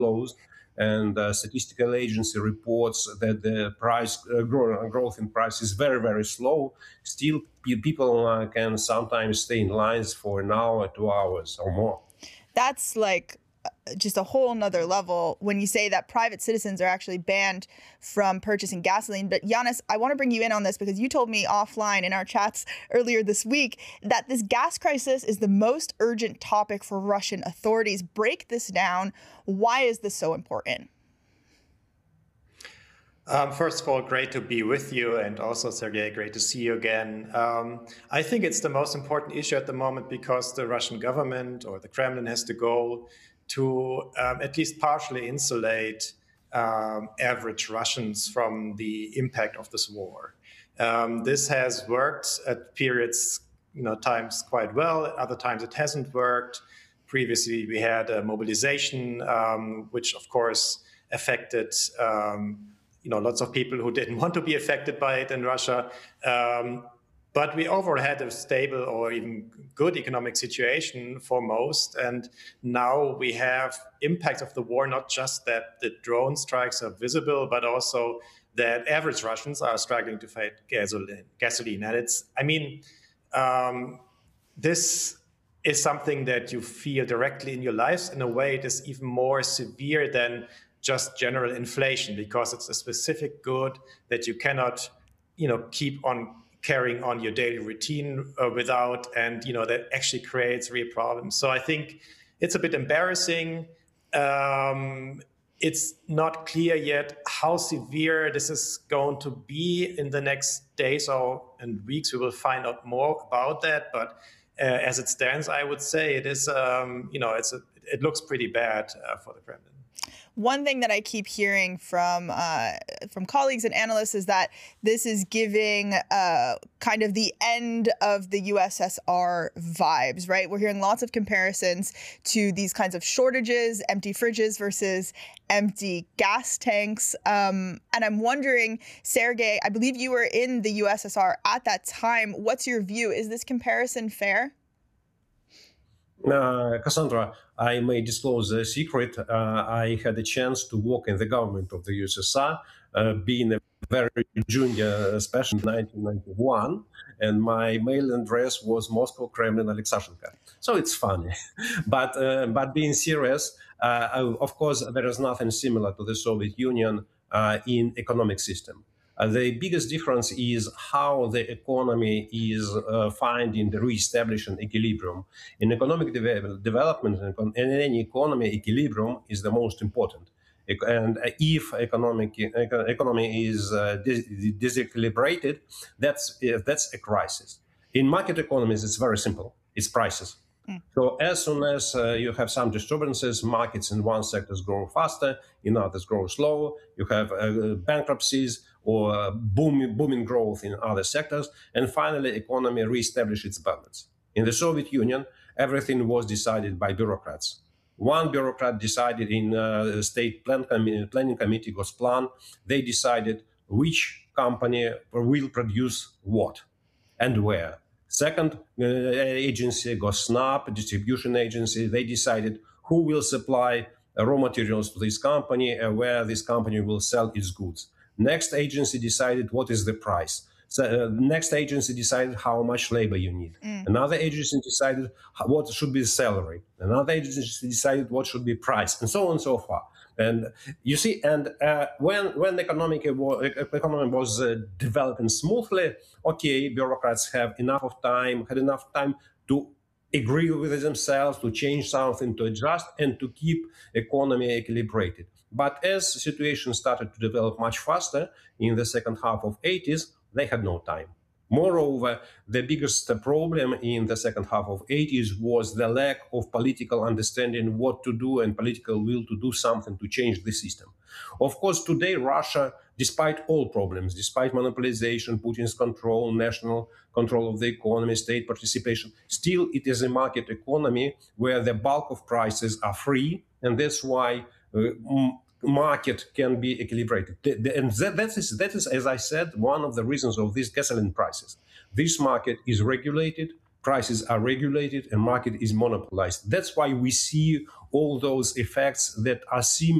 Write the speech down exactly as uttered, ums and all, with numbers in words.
closed, and uh, statistical agency reports that the price uh, grow, growth in price is very, very slow. Still, pe- people uh, can sometimes stay in lines for an hour, two hours or more. That's like just a whole nother level when you say that private citizens are actually banned from purchasing gasoline. But Yanis, I want to bring you in on this because you told me offline in our chats earlier this week that this gas crisis is the most urgent topic for Russian authorities. Break this down. Why is this so important? Um, first of all, great to be with you, and also, Sergei, great to see you again. Um, I think it's the most important issue at the moment because the Russian government or the Kremlin has the goal to um, at least partially insulate um, average Russians from the impact of this war. Um, this has worked at periods, you know, times quite well. At other times it hasn't worked. Previously, we had a mobilization, um, which of course affected um, you know, lots of people who didn't want to be affected by it in Russia. Um, but we overall had a stable or even good economic situation for most. And now we have impacts of the war, not just that the drone strikes are visible, but also that average Russians are struggling to find gasoline. gasoline. And it's, I mean, um, this is something that you feel directly in your lives. In a way, it is even more severe than just general inflation, because it's a specific good that you cannot, you know, keep on carrying on your daily routine uh, without, and, you know, that actually creates real problems. So I think it's a bit embarrassing. Um, it's not clear yet how severe this is going to be in the next days or and weeks. We will find out more about that. But uh, as it stands, I would say it is, um, you know, it's a, it looks pretty bad uh, for the Kremlin. One thing that I keep hearing from uh, from colleagues and analysts is that this is giving uh, kind of the end of the U S S R vibes, right? We're hearing lots of comparisons to these kinds of shortages, empty fridges versus empty gas tanks. Um, and I'm wondering, Sergei, I believe you were in the U S S R at that time. What's your view? Is this comparison fair? Uh, Cassandra, I may disclose a secret. Uh, I had a chance to work in the government of the U S S R, uh, being a very junior, especially in nineteen ninety-one, and my mail address was Moscow, Kremlin, Alexashenka. So it's funny. but uh, but being serious, uh, of course, there is nothing similar to the Soviet Union uh, in economic system. Uh, the biggest difference is how the economy is uh, finding the re-establishing equilibrium. In economic de- development, in any economy, equilibrium is the most important. And if economic economy is uh, dis- disequilibrated, that's that's a crisis. In market economies, it's very simple. It's prices. Mm. So as soon as uh, you have some disturbances, markets in one sector grow faster, in others grow slower. You have uh, bankruptcies or uh, boom, booming growth in other sectors, and finally, economy reestablishes its balance. In the Soviet Union, everything was decided by bureaucrats. One bureaucrat decided in uh, the state plan com- planning committee, Gosplan, they decided which company will produce what and where. Second uh, agency, Gosnap, distribution agency, they decided who will supply uh, raw materials to this company and where this company will sell its goods. Next agency decided what is the price. So, uh, next agency decided how much labor you need. Mm. Another agency decided what should be the salary. Another agency decided what should be price, and so on and so forth. And you see, and uh, when when the economic economy was uh, developing smoothly, okay, bureaucrats have enough of time, had enough time to agree with themselves, to change something, to adjust, and to keep economy equilibrated. But as the situation started to develop much faster in the second half of eighties, they had no time. Moreover, the biggest problem in the second half of eighties was the lack of political understanding what to do and political will to do something to change the system. Of course, today, Russia, despite all problems, despite monopolization, Putin's control, national control of the economy, state participation, still it is a market economy where the bulk of prices are free, and that's why uh, market can be equilibrated. And that, that, is, that is, as I said, one of the reasons of these gasoline prices. This market is regulated, prices are regulated and market is monopolized. That's why we see all those effects that are similar